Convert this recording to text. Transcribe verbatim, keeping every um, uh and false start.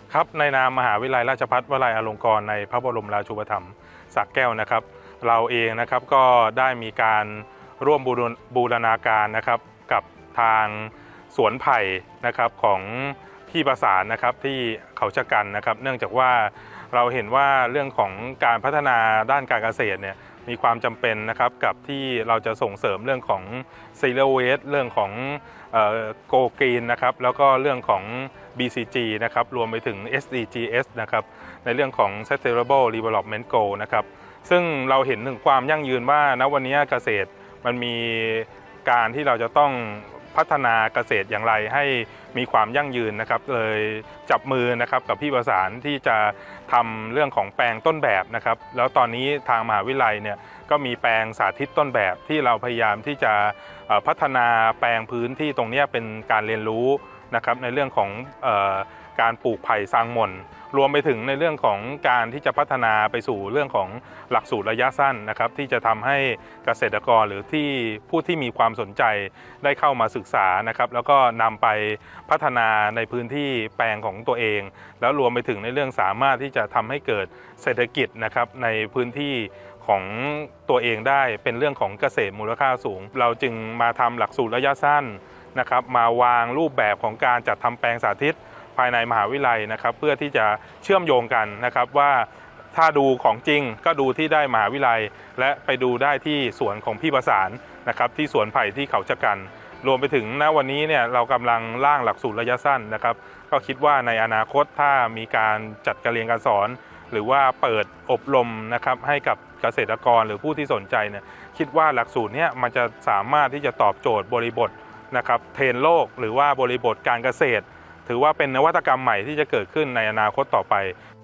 ครับในนามมหาวิทยาลัยราชภัฏวลัยอลงกรณ์ในพระบรมราชูปถัมภ์สระแก้วนะครับเราเองนะครับก็ได้มีการร่วมบูรณาการนะครับกับทางสวนไผ่นะครับของพี่ประสานนะครับที่เขาชะกันนะครับเนื่องจากว่าเราเห็นว่าเรื่องของการพัฒนาด้านการเกษตรเนี่ยมีความจำเป็นนะครับกับที่เราจะส่งเสริมเรื่องของ Zero Waste เรื่องของโกกรีนนะครับแล้วก็เรื่องของ บี ซี จี นะครับรวมไปถึง เอส ดี จี เอส นะครับในเรื่องของ Sustainable Development Goal นะครับซึ่งเราเห็นถึงความยั่งยืนว่าณวันนี้เกษตรมันมีการที่เราจะต้องพัฒนาเกษตรอย่างไรให้มีความยั่งยืนนะครับเลยจับมือนะครับกับพี่ประสานที่จะทำเรื่องของแปลงต้นแบบนะครับแล้วตอนนี้ทางมหาวิทยาลัยเนี่ยก็มีแปลงสาธิตต้นแบบที่เราพยายามที่จะพัฒนาแปลงพื้นที่ตรงนี้เป็นการเรียนรู้นะครับในเรื่องของเอ่อการปลูกไผ่ซางหม่นรวมไปถึงในเรื่องของการที่จะพัฒนาไปสู่เรื่องของหลักสูตรระยะสั้นนะครับที่จะทำให้เกษตรกรหรือที่ผู้ที่มีความสนใจได้เข้ามาศึกษานะครับแล้วก็นำไปพัฒนาในพื้นที่แปลงของตัวเองแล้วรวมไปถึงในเรื่องสามารถที่จะทำให้เกิดเศรษฐกิจนะครับในพื้นที่ของตัวเองได้เป็นเรื่องของเกษตรมูลค่าสูงเราจึงมาทำหลักสูตรระยะสั้นนะครับมาวางรูปแบบของการจัดทำแปลงสาธิตภายในมหาวิทยาลัยนะครับเพื่อที่จะเชื่อมโยงกันนะครับว่าถ้าดูของจริงก็ดูที่ได้มหาวิทยาลัยและไปดูได้ที่สวนของพี่ประสานนะครับที่สวนไผ่ที่เขาชะกันรวมไปถึงณวันนี้เนี่ยเรากำลังร่างหลักสูตรระยะสั้นนะครับก็คิดว่าในอนาคตถ้ามีการจัดการเรียนการสอนหรือว่าเปิดอบรมนะครับให้กับเกษตรกรหรือผู้ที่สนใจเนี่ยคิดว่าหลักสูตรนี้มันจะสามารถที่จะตอบโจทย์บริบทนะครับเทรนด์โลกหรือว่าบริบทการเกษตรถือว่าเป็นนวัตกรรมใหม่ที่จะเกิดขึ้นในอนาคตต่อไป